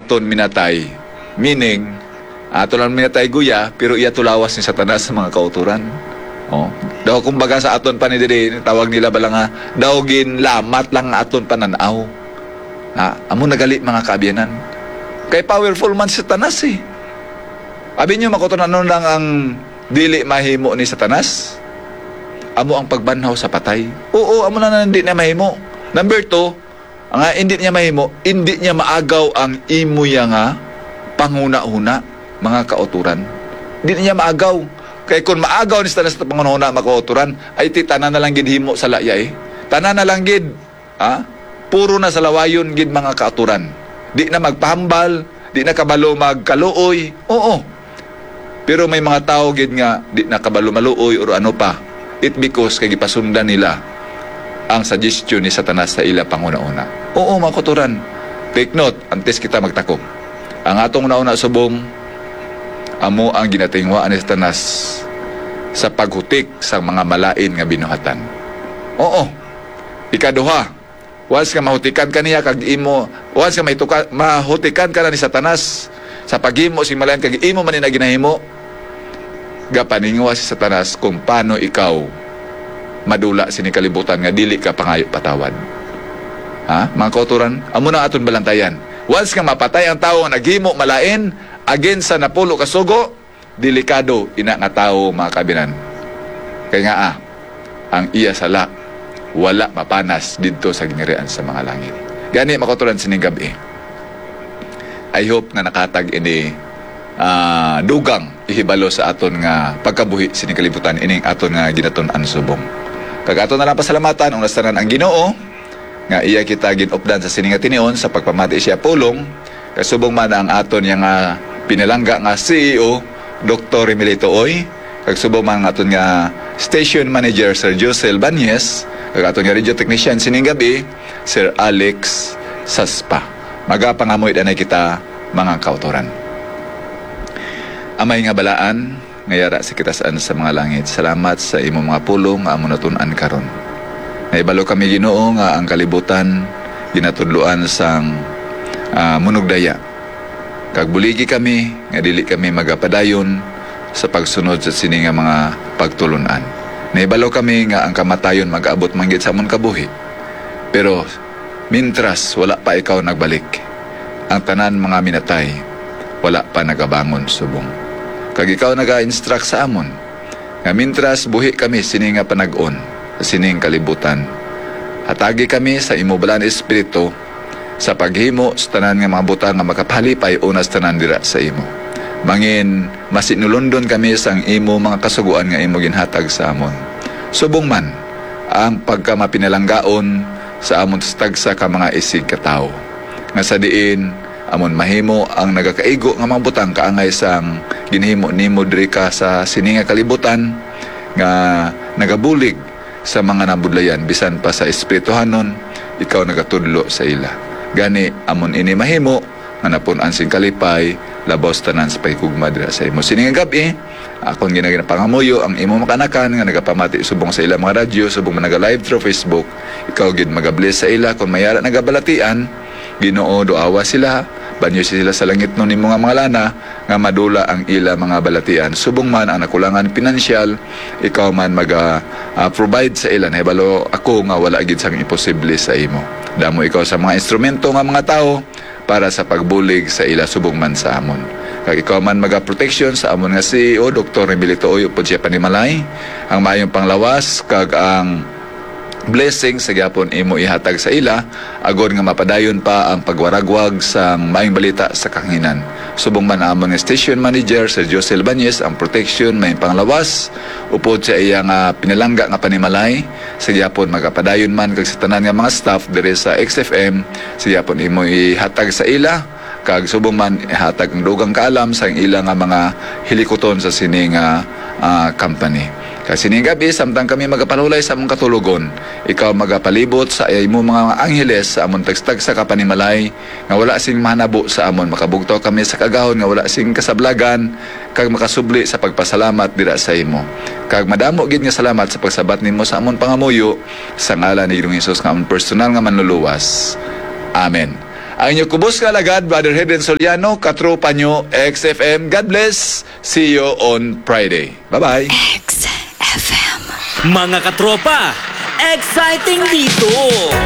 aton minatay. Meaning, aton lang minatay guya, pero iya tulawas ni Satanas sa mga kauturan. Oh. Daw kumbaga sa aton pa ni diri, tawag nila ba lang nga, daw ginlamat lang aton pananaw. Amo nagali mga kaabyanan. Kay powerful man si Satanas eh. Abi nyo makutunan nun lang ang dili mahimo ni Satanas. Amo ang pagbanhaw sa patay. Oo, amo na hindi niya mahimo. Number 2, ang hindi niya mahimo, hindi niya maagaw ang imo nga panguna-una, mga kauturan. Hindi niya maagaw. Kaya kung maagaw ni Satanas sa panguna-una, mga kauturan, ay tanan na lang gid himo sa laya eh. Tanan na lang gid. Puro na sa lawayon gid mga kauturan. Di na magpahambal, di na kabalo magkaluoy. Oo. Pero may mga tao gid nga di nakabalo-maluoy or ano pa. It because kay gipasundan nila ang suggestion ni Satanas sa ila panguna-una. Oo, mga kauturan. Take note, antes kita magtakop. Ang atong una-una subong, amo ang ginatingwaan ni Satanas sa paghutik sa mga malain nga binuhatan. Oo. Ikaduha, once ka mahutikan ka niya kag imo, once ka mahutikan ka na ni Satanas sa paghimo sing malain kag imo man na ginahimo, gapaningwa si Satanas kung paano ikaw madula sini kalibutan nga dili ka pangayo patawad. Mga kauturan, amo na aton balantayan. Once nga mapatay ang tao nga naghimo malain against sa napulo ka sugo, delikado ina nga tao mga kabinan. Kaya nga ang iya sala wala mapanas didto sa ginirian sa mga langit. Gani mga kauturan sining gabi. I hope na nakatag ini dugang ihibalo sa aton nga pagkabuhi sining kalibutan ining aton nga ginaton-an subong. Kag aton na lang pasalamatan ang nastanan ang Ginoo nga iya kita ginupdan sa sining nga tinion sa pagpamati siya pulong kasubong man ang aton nga pinalangga nga CEO Dr. Emilito Oy, kag subong man ang aton nga station manager Sir Josel Banyes, kag aton nga radio technician sining gabi Sir Alex Saspa. Magapangamoy danay kita mga kautoran. Amay nga balaan, ngayara sa kitasaan sa mga langit. Salamat sa imo mga pulong nga amo natun-an karon. Naibalo kami Ginoo nga ang kalibutan ginatudloan sang munugdaya. Kag buligi kami nga dili kami magapadayon sa pagsunod sa sini nga mga pagtulunan. Naibalo kami nga ang kamatayon mag-abot manggid sa amon kabuhi. Pero mintras wala pa ikaw nagbalik, ang tanan mga minatay wala pa nagabangon subong. Kag ikaw naga-instruct sa amon nga mintras buhi kami sini nga panag-on sa sining kalibutan, hatagi kami sa imo balaan espiritu sa paghimo sa tanan nga mga butang nga makapalipay unas tanan dira sa imo. Mangin masinulundon kami sang imo mga kasuguan nga imo ginhatag sa amon. Subong man ang pagkamapinalanggaon sa amon tagsa ka mga isig katao nga sa diin amon mahimo ang nagakaigo nga mga butang kaangay sang ginhimo nimo diri ka sa sininga kalibutan nga nagabulig sa mga nabudlayan bisan pa sa espirituhanon ikaw nagatudlo sa ila. Gani amon ini mahimo nga napun-an sing kalipay labaw tanan sa paghigugma dira sa imo sininga gabi. Akon ginapangamuyo ang imo makanakan nga nagapamati subong sa ila mga radyo subong naga live through Facebook. Ikaw gid magabless sa ila kung mayara nagabalatian. Ginoo doawa sila, banyo sila sa langit nun ni mga lana nga madula ang ila mga balatian. Subong man ang nakulangan pinansyal, ikaw man provide sa ila. Nahibalo ako nga wala gid sang imposible sa imo. Damo ikaw sa mga instrumento nga mga tao para sa pagbulig sa ila subong man sa amon. Kag ikaw man protection sa amon nga CEO Dr. Emilito Oy upod siya panimalay, ang mayong panglawas kag ang blessing sa gyapon imo ihatag sa ila agod nga mapadayon pa ang pagwaragwag sa maayong balita sa kahanginan. Subong man amon nga station manager Sir Josel Banyes ang protection may panglawas upod sa iya nga pinalangga nga panimalay sa gyapon magapadayon man kag sa tanan nga mga staff diri sa XFM sa gyapon imo ihatag sa ila kag subong man ihatag ang dugang kaalam sa ila nga mga hilikoton sa sining company. Kasi ning gabi, samtang kami magapalulay sa among katulugon, ikaw magapalibot sa imo mga angheles sa amon tagstag sa kapanimalay, nga wala sing mahanabo sa amon, makabugtaw kami sa kagahon, nga wala sing kasablagan, kag makasubli sa pagpasalamat dira sa imo. Kag madamo gid nga salamat sa pagsabat nimo sa amon pangamuyo, sa ngalan ni Ginoong Hesus nga amon personal nga manluluwas. Amen. Ang inyo kubos ka lagad, Brother Hedren Soliano, katropa nyo, XFM. God bless. See you on Friday. Bye-bye. XFM. Mga katropa, exciting dito!